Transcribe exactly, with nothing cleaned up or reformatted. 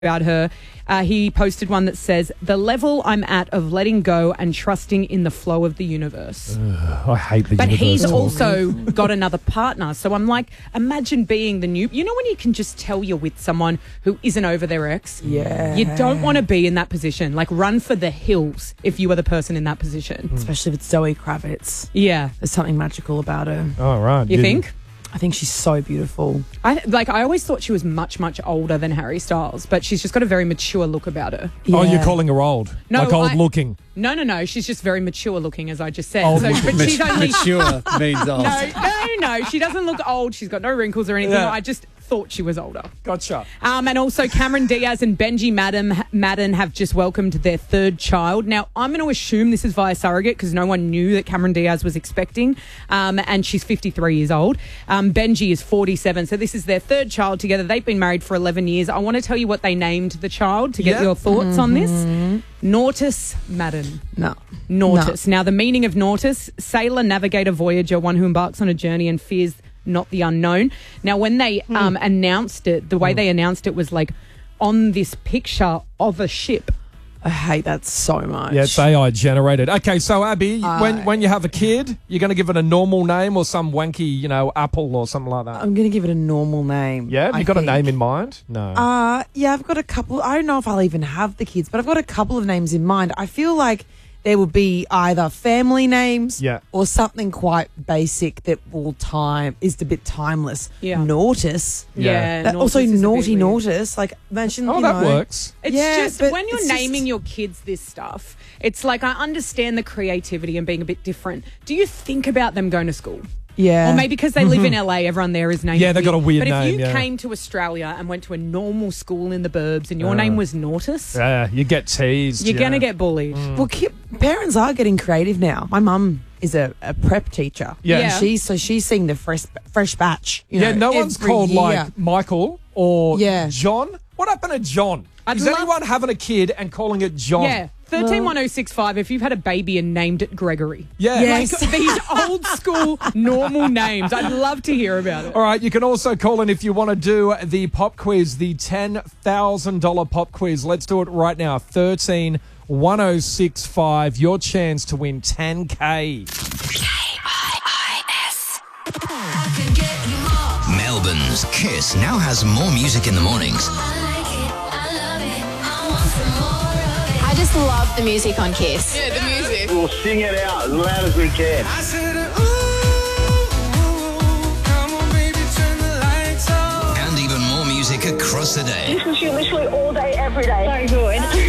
about her. Uh, he posted one that says, the level I'm at of letting go and trusting in the flow of the universe. Ugh, I hate the but universe. he's talk. also got another partner. So I'm like, imagine being the new... You know when you can just tell you're with someone who isn't over their ex? Yeah. You don't want to be in that position. Like, run for the hills if you were the person in that position. Especially if it's Zoe Kravitz. Yeah. There's something magical about her. Oh, right. You think? I think she's so beautiful. I like. I always thought she was much, much older than Harry Styles, but she's just got a very mature look about her. Oh, Yeah. you're calling her old? No, like old I- looking? No, no, no. She's just very mature looking, as I just said. Old So, looking. but she's only Mature means old. no, no, no. She doesn't look old. She's got no wrinkles or anything. Yeah. I just thought she was older. Gotcha. Um, and also Cameron Diaz and Benji Madden, Madden have just welcomed their third child. Now, I'm going to assume this is via surrogate because no one knew that Cameron Diaz was expecting. Um, and she's fifty-three years old. Um, Benji is forty-seven. So this is their third child together. They've been married for eleven years. I want to tell you what they named the child to get Yeah. your thoughts on this. Nautis Madden. No. Nautis. Now, the meaning of Nautis, sailor, navigator, voyager, one who embarks on a journey and fears not the unknown. Now, when they um, announced it, the way they announced it was like on this picture of a ship. I hate that so much. Yeah, it's A I generated. Okay, so Abby, Uh, when when you have a kid, you're going to give it a normal name or some wanky, you know, Apple or something like that? I'm going to give it a normal name. Yeah, have I you got think. a name in mind? No. Uh, yeah, I've got a couple. I don't know if I'll even have the kids, but I've got a couple of names in mind. I feel like there would be either family names Yeah. or something quite basic that will time is a bit timeless. Yeah. Nautis. Yeah. That- Nautis also is a bit naughty weird. Nautis. Like mention. oh, you that know, works. It's Yeah, just but when you're it's naming just- your kids this stuff, it's like I understand the creativity and being a bit different. Do you think about them going to school? Yeah. Or maybe because they live in L A, everyone there is named. Yeah, they've got a weird But name, if you yeah. came to Australia and went to a normal school in the burbs and your Uh. name was Nautis, Yeah, you get teased. you're yeah. going to get bullied. Well, ki- parents are getting creative now. My mum is a, a prep teacher. Yeah. Yeah. And she's so she's seeing the fresh fresh batch. You Yeah, know, no one's every called year. like Michael or Yeah. John. What happened to John? I'd Is love- anyone having a kid and calling it John? Yeah, thirteen one oh six five. If you've had a baby and named it Gregory, Yeah. Yes. like these old school normal names, I'd love to hear about it. All right, you can also call in if you want to do the pop quiz, the ten thousand dollars pop quiz. Let's do it right now. thirteen one oh six five, your chance to win ten K. Melbourne's Kiss now has more music in the mornings. I just love the music on Kiss. Yeah, the music. We'll sing it out as loud as we can. And even more music across the day. Listen to you literally all